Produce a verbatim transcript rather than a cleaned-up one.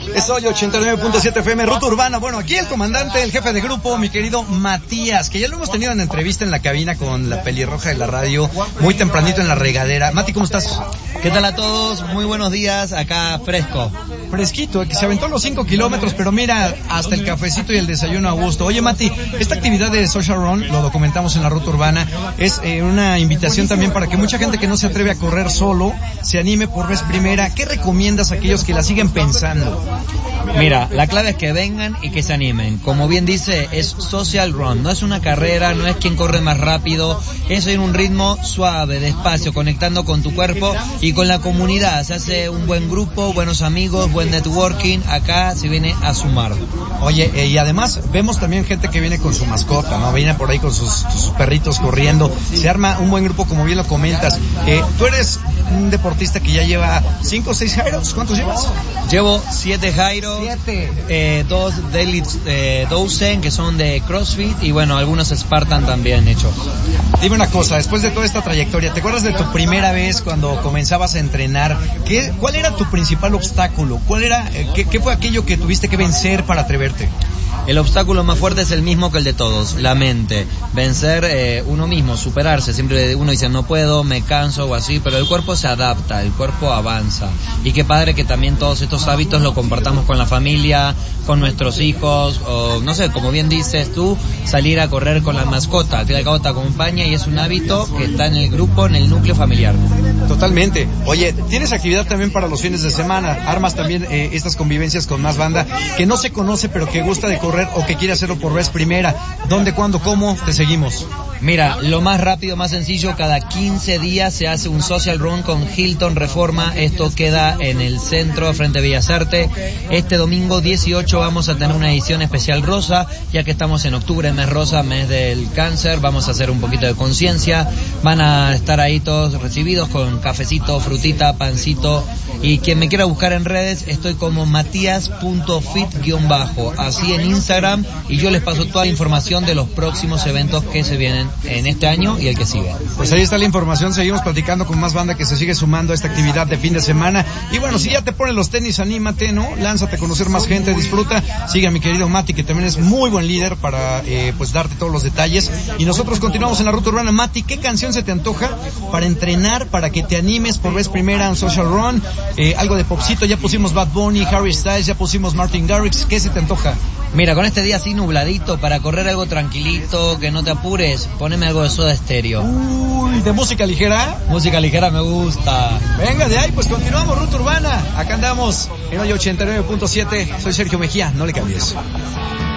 Es hoy ochenta y nueve punto siete F M, Ruta Urbana. Bueno, aquí el comandante, el jefe de grupo, mi querido Matías, que ya lo hemos tenido en entrevista en la cabina con la pelirroja de la radio, muy tempranito en la regadera. Mati, ¿cómo estás? ¿Qué tal a todos? Muy buenos días, acá fresco. Fresquito, que se aventó los cinco kilómetros, pero mira, hasta el cafecito y el desayuno a gusto. Oye, Mati, esta actividad de Social Run, lo documentamos en la Ruta Urbana, es eh, una invitación también para que mucha gente que no se atreve a correr solo, se anime por vez primera. ¿Qué recomiendas a aquellos que la siguen pensando? Mira, la clave es que vengan y que se animen. Como bien dice, es Social Run, no es una carrera, no es quien corre más rápido, es en un ritmo suave, despacio, conectando con tu cuerpo y con la comunidad. Se hace un buen grupo, buenos amigos, buen networking, acá se viene a sumar. Oye, eh, y además vemos también gente que viene con su mascota, ¿no? Viene por ahí con sus, sus perritos corriendo, se arma un buen grupo, como bien lo comentas. Eh, tú eres un deportista que ya lleva cinco o seis Jairos, ¿cuántos llevas? Llevo siete Jairos, siete. Eh, dos Daily eh, Dozen que son de CrossFit y bueno, algunos Spartan también hechos. Dime una cosa, después de toda esta trayectoria, ¿te acuerdas de tu primera vez cuando comenzabas a entrenar? ¿Qué, ¿Cuál era tu principal obstáculo? ¿Cuál era, eh, qué, qué fue aquello que tuviste que vencer para atreverte? El obstáculo más fuerte es el mismo que el de todos, la mente. Vencer eh, uno mismo, superarse. Siempre uno dice no puedo, me canso o así, pero el cuerpo se adapta, el cuerpo avanza. Y qué padre que también todos estos hábitos lo compartamos con la familia, con nuestros hijos, o no sé, como bien dices tú, salir a correr con la mascota. Al fin y al cabo te acompaña y es un hábito que está en el grupo, en el núcleo familiar. Totalmente. Oye, tienes actividad también para los fines de semana. Armas también eh, estas convivencias con más banda que no se conoce pero que gusta de correr o que quiere hacerlo por vez primera. ¿Dónde, cuándo, cómo? Te seguimos. Mira, lo más rápido, más sencillo, cada quince días se hace un Social Run con Hilton Reforma. Esto queda en el centro, frente a Bellas Artes. Este domingo dieciocho vamos a tener una edición especial rosa, ya que estamos en octubre, mes rosa, mes del cáncer. Vamos a hacer un poquito de conciencia. Van a estar ahí todos recibidos con cafecito, frutita, pancito. Y quien me quiera buscar en redes, estoy como matías punto fit guión bajo, así en Instagram, y yo les paso toda la información de los próximos eventos que se vienen en este año y el que sigue. Pues ahí está la información, seguimos platicando con más banda que se sigue sumando a esta actividad de fin de semana. Y bueno, si ya te ponen los tenis, anímate, ¿no? Lánzate a conocer más gente, disfruta. Sigue a mi querido Mati, que también es muy buen líder para eh, pues darte todos los detalles. Y nosotros continuamos en la Ruta Urbana. Mati, ¿qué canción se te antoja para entrenar, para que te animes por vez primera en Social Run? Eh, algo de popcito, ya pusimos Bad Bunny, Harry Styles, ya pusimos Martin Garrix. ¿Qué se te antoja? Mira, con este día así nubladito, para correr algo tranquilito, que no te apures, poneme algo de Soda Stereo. Uy, ¿de música ligera? Música ligera me gusta. Venga, de ahí, pues continuamos, Ruta Urbana. Acá andamos en hoy ochenta y nueve punto siete. Soy Sergio Mejía, no le cambies.